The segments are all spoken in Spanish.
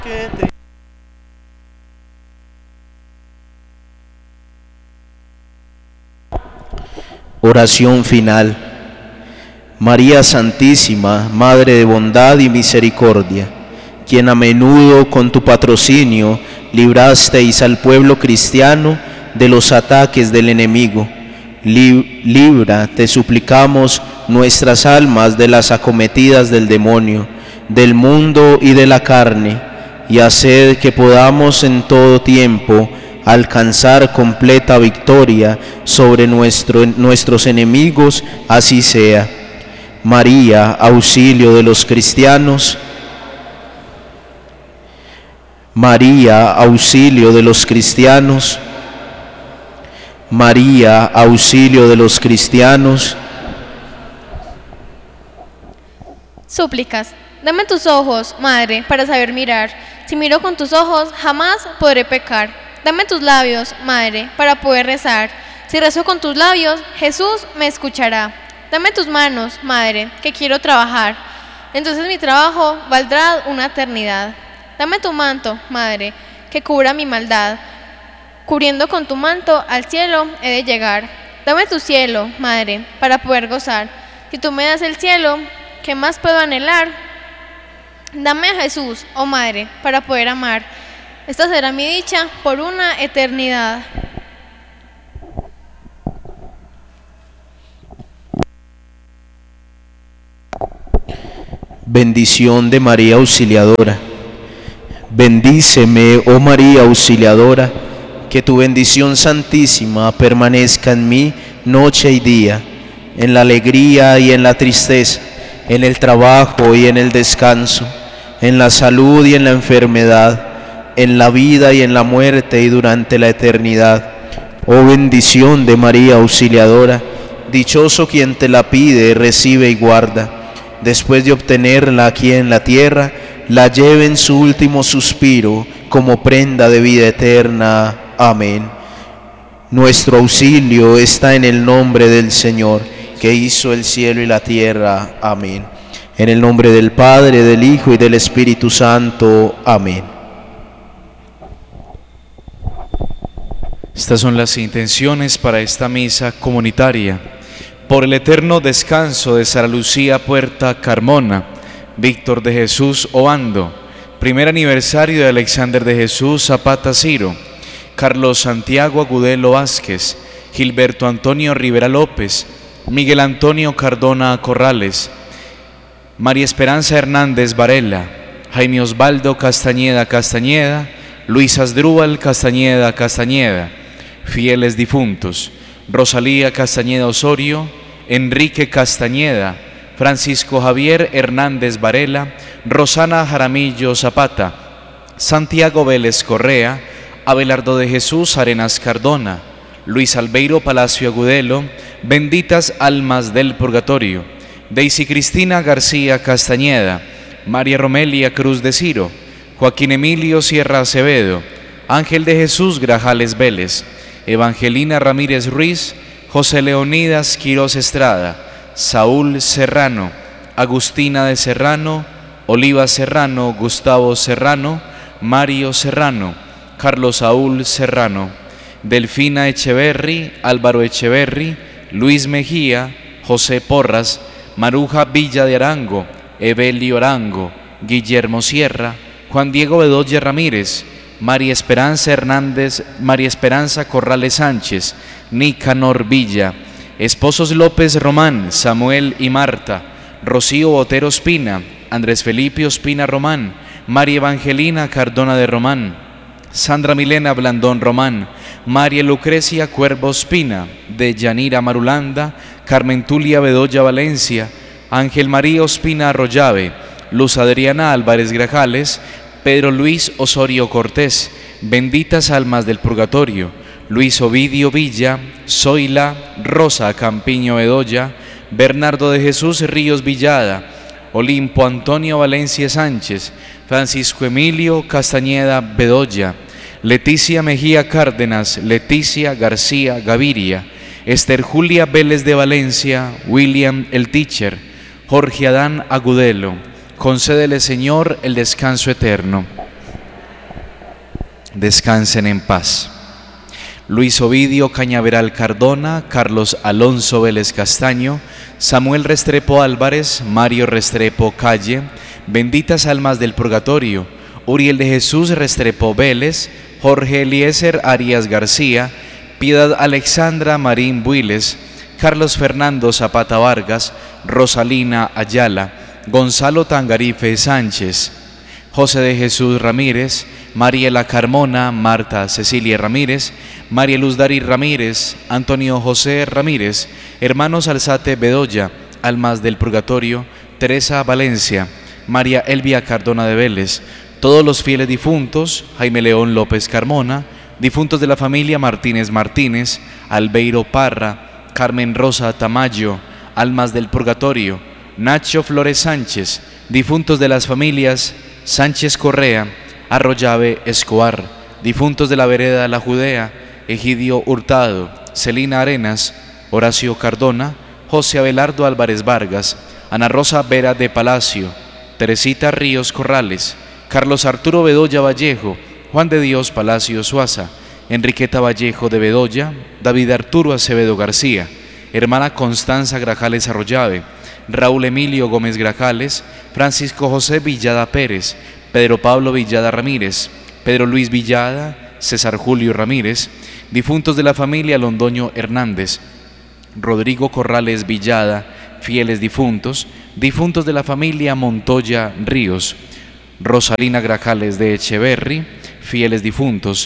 Oración final. María Santísima, Madre de bondad y misericordia, quien a menudo con tu patrocinio librasteis al pueblo cristiano de los ataques del enemigo, libra, te suplicamos, nuestras almas de las acometidas del demonio, del mundo y de la carne, y haced que podamos en todo tiempo alcanzar completa victoria sobre nuestros enemigos, así sea. María, auxilio de los cristianos. María, auxilio de los cristianos. María, auxilio de los cristianos. Súplicas. Dame tus ojos, Madre, para saber mirar. Si miro con tus ojos, jamás podré pecar. Dame tus labios, Madre, para poder rezar. Si rezo con tus labios, Jesús me escuchará. Dame tus manos, Madre, que quiero trabajar. Entonces mi trabajo valdrá una eternidad. Dame tu manto, Madre, que cubra mi maldad. Cubriendo con tu manto al cielo he de llegar. Dame tu cielo, Madre, para poder gozar. Si tú me das el cielo, ¿qué más puedo anhelar? Dame a Jesús, oh Madre, para poder amar. Esta será mi dicha por una eternidad. Bendición de María Auxiliadora. Bendíceme, oh María Auxiliadora, que tu bendición santísima permanezca en mí noche y día, en la alegría y en la tristeza, en el trabajo y en el descanso, en la salud y en la enfermedad, en la vida y en la muerte y durante la eternidad. Oh bendición de María Auxiliadora, dichoso quien te la pide, recibe y guarda. Después de obtenerla aquí en la tierra, la lleve en su último suspiro como prenda de vida eterna. Amén. Nuestro auxilio está en el nombre del Señor, que hizo el cielo y la tierra. Amén. En el nombre del Padre, del Hijo y del Espíritu Santo. Amén. Estas son las intenciones para esta misa comunitaria. Por el eterno descanso de Sara Lucía Puerta Carmona, Víctor de Jesús Obando, primer aniversario de Alexander de Jesús Zapata Ciro, Carlos Santiago Agudelo Vázquez, Gilberto Antonio Rivera López, Miguel Antonio Cardona Corrales, María Esperanza Hernández Varela, Jaime Osvaldo Castañeda Castañeda, Luis Asdrúbal Castañeda Castañeda, fieles difuntos, Rosalía Castañeda Osorio, Enrique Castañeda, Francisco Javier Hernández Varela, Rosana Jaramillo Zapata, Santiago Vélez Correa, Abelardo de Jesús Arenas Cardona, Luis Albeiro Palacio Agudelo, benditas almas del purgatorio, Daisy Cristina García Castañeda, María Romelia Cruz de Ciro, Joaquín Emilio Sierra Acevedo, Ángel de Jesús Grajales Vélez, Evangelina Ramírez Ruiz, José Leonidas Quirós Estrada, Saúl Serrano, Agustina de Serrano, Oliva Serrano, Gustavo Serrano, Mario Serrano, Carlos Saúl Serrano, Delfina Echeverri, Álvaro Echeverri, Luis Mejía, José Porras, Maruja Villa de Arango, Evelio Arango, Guillermo Sierra, Juan Diego Bedoya Ramírez, María Esperanza Hernández, María Esperanza Corrales Sánchez, Nicanor Villa, esposos López Román, Samuel y Marta, Rocío Botero Ospina, Andrés Felipe Ospina Román, María Evangelina Cardona de Román, Sandra Milena Blandón Román, María Lucrecia Cuervo Ospina, de Yanira Marulanda, Carmen Tulia Bedoya Valencia, Ángel María Ospina Arroyave, Luz Adriana Álvarez Grajales, Pedro Luis Osorio Cortés, benditas almas del purgatorio, Luis Ovidio Villa, Zoila Rosa Campiño Bedoya, Bernardo de Jesús Ríos Villada, Olimpo Antonio Valencia Sánchez, Francisco Emilio Castañeda Bedoya, Leticia Mejía Cárdenas, Leticia García Gaviria, Esther Julia Vélez de Valencia, William el Teacher, Jorge Adán Agudelo. Concédele, Señor, el descanso eterno. Descansen en paz. Luis Ovidio Cañaveral Cardona, Carlos Alonso Vélez Castaño, Samuel Restrepo Álvarez, Mario Restrepo Calle, benditas almas del purgatorio, Uriel de Jesús Restrepo Vélez, Jorge Eliezer Arias García, Piedad Alexandra Marín Builes, Carlos Fernando Zapata Vargas, Rosalina Ayala, Gonzalo Tangarife Sánchez, José de Jesús Ramírez, Mariela Carmona, Marta Cecilia Ramírez, María Luz Dari Ramírez, Antonio José Ramírez, hermanos Alzate Bedoya, almas del purgatorio, Teresa Valencia, María Elvia Cardona de Vélez, todos los fieles difuntos, Jaime León López Carmona, difuntos de la familia Martínez Martínez, Albeiro Parra, Carmen Rosa Tamayo, almas del purgatorio, Nacho Flores Sánchez, difuntos de las familias Sánchez Correa, Arroyave Escobar, difuntos de la vereda La Judea, Egidio Hurtado, Celina Arenas, Horacio Cardona, José Abelardo Álvarez Vargas, Ana Rosa Vera de Palacio, Teresita Ríos Corrales, Carlos Arturo Bedoya Vallejo, Juan de Dios Palacio Suaza, Enriqueta Vallejo de Bedoya, David Arturo Acevedo García, hermana Constanza Grajales Arroyave, Raúl Emilio Gómez Grajales, Francisco José Villada Pérez, Pedro Pablo Villada Ramírez, Pedro Luis Villada, César Julio Ramírez, difuntos de la familia Londoño Hernández, Rodrigo Corrales Villada, fieles difuntos, difuntos de la familia Montoya Ríos, Rosalina Grajales de Echeverri, fieles difuntos,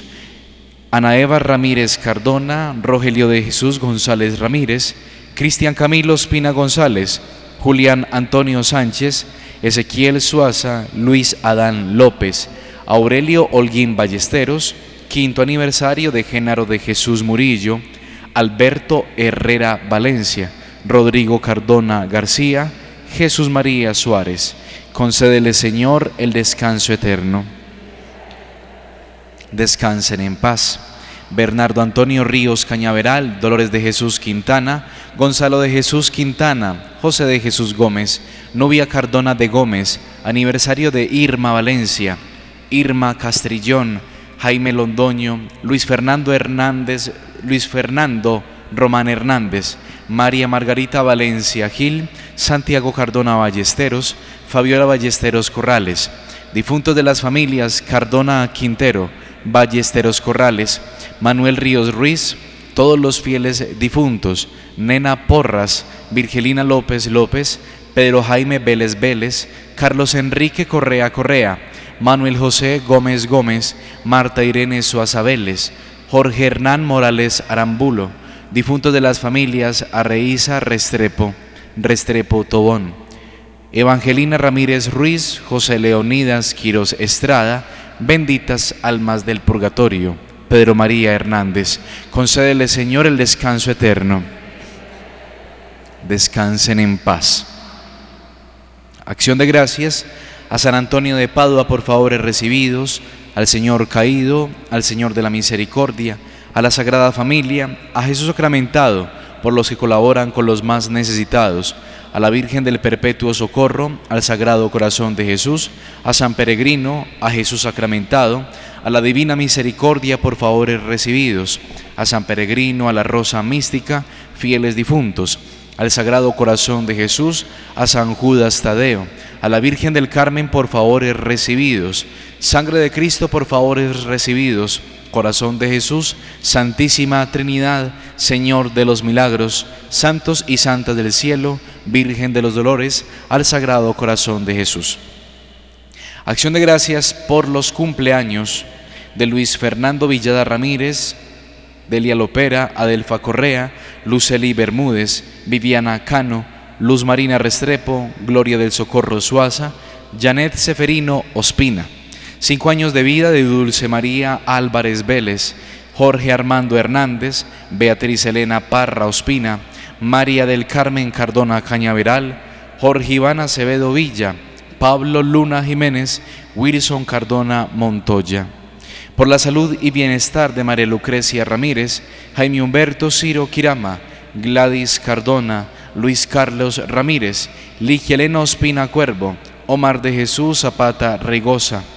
Ana Eva Ramírez Cardona, Rogelio de Jesús González Ramírez, Cristian Camilo Espina González, Julián Antonio Sánchez, Ezequiel Suaza, Luis Adán López, Aurelio Holguín Ballesteros, quinto aniversario de Génaro de Jesús Murillo, Alberto Herrera Valencia, Rodrigo Cardona García, Jesús María Suárez. Concédele, Señor, el descanso eterno. Descansen en paz. Bernardo Antonio Ríos Cañaveral, Dolores de Jesús Quintana, Gonzalo de Jesús Quintana, José de Jesús Gómez, Nubia Cardona de Gómez, aniversario de Irma Valencia, Irma Castrillón, Jaime Londoño, Luis Fernando Román Hernández, María Margarita Valencia Gil, Santiago Cardona Ballesteros, Fabiola Ballesteros Corrales, difuntos de las familias Cardona Quintero, Ballesteros Corrales, Manuel Ríos Ruiz, todos los fieles difuntos, Nena Porras, Virgelina López López, Pedro Jaime Vélez Vélez, Carlos Enrique Correa Correa, Manuel José Gómez Gómez, Marta Irene Suaza Vélez, Jorge Hernán Morales Arambulo, difuntos de las familias Arreiza Restrepo Tobón, Evangelina Ramírez Ruiz, José Leonidas Quiros Estrada, benditas almas del purgatorio, Pedro María Hernández. Concédele, Señor, el descanso eterno. Descansen en paz. Acción de gracias a San Antonio de Padua por favores recibidos, al Señor caído, al Señor de la misericordia, a la Sagrada Familia, a Jesús sacramentado, por los que colaboran con los más necesitados, a la Virgen del Perpetuo Socorro, al Sagrado Corazón de Jesús, a San Peregrino, a Jesús sacramentado, a la Divina Misericordia por favores recibidos, a San Peregrino, a la Rosa Mística, fieles difuntos, al Sagrado Corazón de Jesús, a San Judas Tadeo, a la Virgen del Carmen por favores recibidos, Sangre de Cristo por favores recibidos, Corazón de Jesús, Santísima Trinidad, Señor de los milagros, santos y santas del cielo, Virgen de los dolores, al Sagrado Corazón de Jesús. Acción de gracias por los cumpleaños de Luis Fernando Villada Ramírez, Delia Lopera, Adelfa Correa, Luceli Bermúdez, Viviana Cano, Luz Marina Restrepo, Gloria del Socorro Suaza, Janet Seferino Ospina. 5 años de vida de Dulce María Álvarez Vélez, Jorge Armando Hernández, Beatriz Elena Parra Ospina, María del Carmen Cardona Cañaveral, Jorge Iván Acevedo Villa, Pablo Luna Jiménez, Wilson Cardona Montoya. Por la salud y bienestar de María Lucrecia Ramírez, Jaime Humberto Ciro Quirama, Gladys Cardona, Luis Carlos Ramírez, Ligia Elena Ospina Cuervo, Omar de Jesús Zapata Regosa.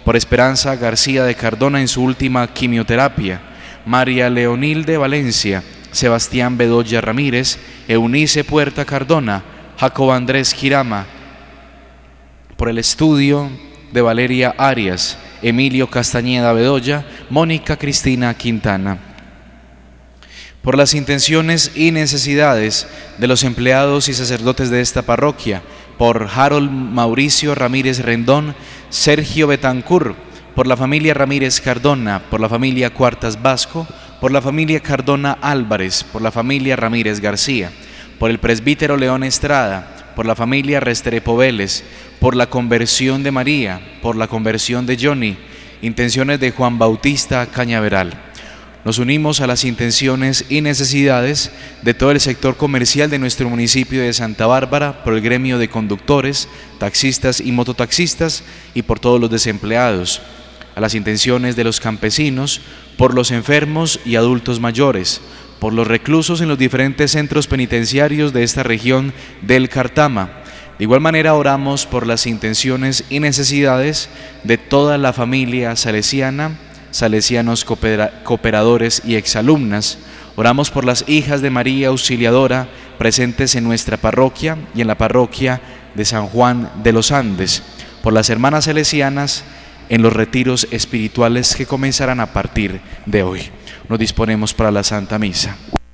por Esperanza García de Cardona en su última quimioterapia, María Leonilde Valencia, Sebastián Bedoya Ramírez, Eunice Puerta Cardona, Jacobo Andrés Girama, por el estudio de Valeria Arias, Emilio Castañeda Bedoya, Mónica Cristina Quintana. Por las intenciones y necesidades de los empleados y sacerdotes de esta parroquia, por Harold Mauricio Ramírez Rendón, Sergio Betancur, por la familia Ramírez Cardona, por la familia Cuartas Vasco, por la familia Cardona Álvarez, por la familia Ramírez García, por el presbítero León Estrada, por la familia Restrepo Vélez, por la conversión de María, por la conversión de Johnny, intenciones de Juan Bautista Cañaveral. Nos unimos a las intenciones y necesidades de todo el sector comercial de nuestro municipio de Santa Bárbara, por el gremio de conductores, taxistas y mototaxistas y por todos los desempleados, a las intenciones de los campesinos, por los enfermos y adultos mayores, por los reclusos en los diferentes centros penitenciarios de esta región del Cartama. De igual manera oramos por las intenciones y necesidades de toda la familia salesiana, salesianos cooperadores y exalumnas. Oramos por las hijas de María Auxiliadora presentes en nuestra parroquia y en la parroquia de San Juan de los Andes, por las hermanas salesianas en los retiros espirituales que comenzarán a partir de hoy. Nos disponemos para la Santa Misa.